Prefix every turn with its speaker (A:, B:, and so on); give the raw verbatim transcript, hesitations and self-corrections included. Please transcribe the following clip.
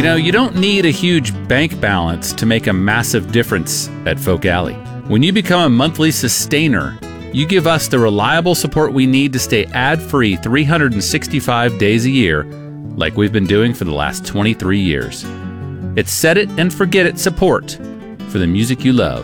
A: You know, you don't need a huge bank balance to make a massive difference at Folk Alley. When you become a monthly sustainer, you give us the reliable support we need to stay ad-free three hundred sixty-five days a year, like we've been doing for the last twenty-three years. It's set it and forget it support for the music you love.